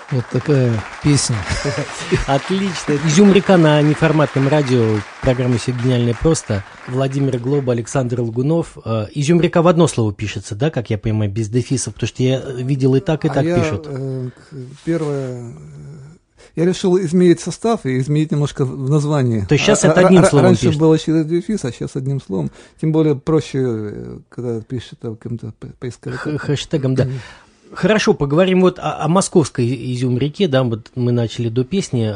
Вот такая песня. Отлично. Изюм река на неформатном радио. Программа «Все гениальное просто». Владимир Глоба, Александр Лгунов. Изюм река в одно слово пишется, да, как я понимаю, без дефисов, потому что я видел и так пишут. Первое... Я решил изменить состав и изменить немножко в названии. То есть сейчас это одним словом раньше пишет? было через дефис, а сейчас одним словом. Тем более проще, когда пишешь это каким-то поисковиком. Хэштегом, да. Хорошо, поговорим вот о московской Изюм-реке, да, вот мы начали до песни.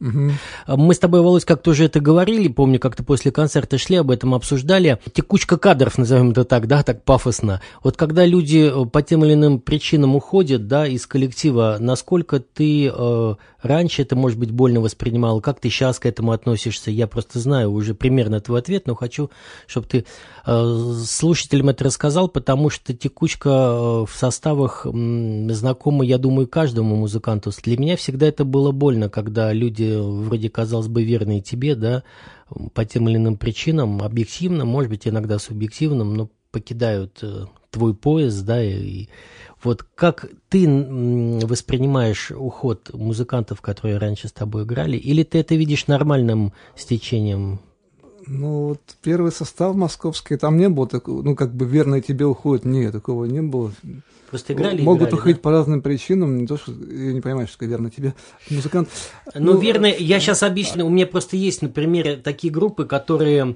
Мы с тобой, Володь, как-то уже это говорили, помню, как-то после концерта шли, об этом обсуждали. Текучка кадров, назовем это так, да, так пафосно. Вот когда люди по тем или иным причинам уходят, да, из коллектива, насколько ты раньше это, может быть, больно воспринимал, как ты сейчас к этому относишься? Я просто знаю уже примерно твой ответ, но хочу, чтобы ты слушателям это рассказал, потому что текучка в составах знакома, я думаю, каждому музыканту. Для меня всегда это было больно, когда люди, вроде, казалось бы, верные тебе, да, по тем или иным причинам, объективно, может быть, иногда субъективным, но покидают твой поезд, да, и вот как ты воспринимаешь уход музыкантов, которые раньше с тобой играли, или ты это видишь нормальным стечением? Ну, вот первый состав московский, там не было такого, ну, как бы верные тебе уходят, нет, такого не было. Просто играли, могут уходить, да? По разным причинам, не то, что я не понимаю, что такое верно тебе музыкант. Ну, верно, я сейчас объясню, у меня просто есть, например, такие группы, которые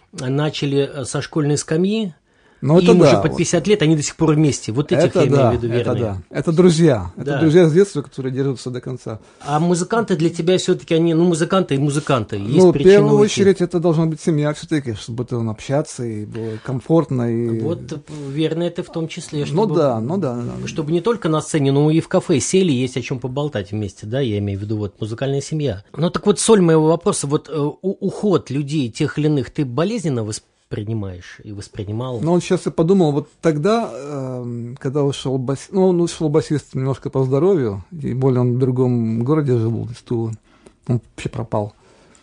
начали со школьной скамьи, но им это уже под 50 лет, они до сих пор вместе. Вот этих это я имею в виду верные. Это да. Это друзья. Да. Это друзья с детства, которые держатся до конца. А музыканты для тебя все-таки, они, ну, музыканты и музыканты. Есть ну, в первую уйти. очередь, это должна быть семья все-таки, чтобы там общаться и было комфортно. И... Вот, верно, это в том числе. Чтобы, ну да. Чтобы не только на сцене, но и в кафе сели, есть о чем поболтать вместе, да, я имею в виду, вот, музыкальная семья. Ну, так вот, соль моего вопроса, вот, уход людей тех или иных, ты болезненно принимаешь и воспринимал? Ну, вот сейчас я подумал, вот тогда, когда ушел басист, ну, он ушел басист немножко по здоровью, и более он в другом городе жил, из Тулы, он вообще пропал.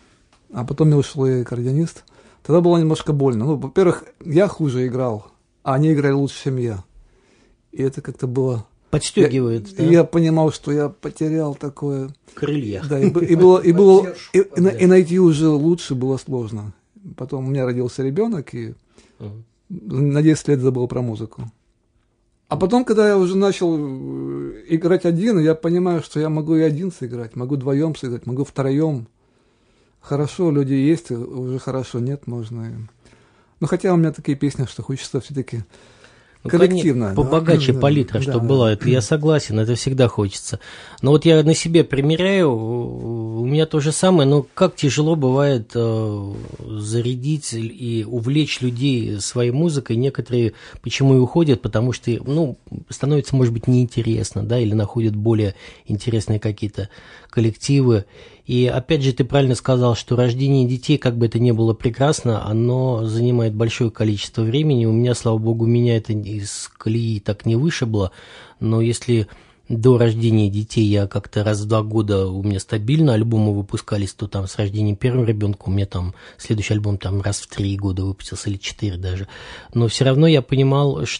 А потом ушел и аккордеонист. Тогда было немножко больно. Ну, во-первых, я хуже играл, а они играли лучше, чем я. И это как-то было... Подстегивает, да? Я понимал, что я потерял такое... Крылья. Да, и найти уже лучше было сложно. Потом у меня родился ребенок, и на 10 лет забыл про музыку. А потом, когда я уже начал играть один, я понимаю, что я могу и один сыграть, могу вдвоем сыграть, могу втроем. Хорошо, люди есть, уже хорошо, нет, можно. Ну, хотя у меня такие песни, что хочется все-таки... коллективно. Побогаче палитра, чтобы была. Это я согласен, это всегда хочется. Но вот я на себе примеряю, у меня то же самое, но как тяжело бывает зарядить и увлечь людей своей музыкой. Некоторые почему и уходят, потому что, ну, становится, может быть, неинтересно, да, или находят более интересные какие-то коллективы. И опять же, ты правильно сказал, что рождение детей, как бы это ни было прекрасно, оно занимает большое количество времени. У меня, слава богу, меня это из колеи так не вышибло, но если до рождения детей я как-то раз в 2 года у меня стабильно альбомы выпускались, то там с рождением первого ребенка у меня там следующий альбом там раз в 3 года выпустился или 4 даже. Но все равно я понимал,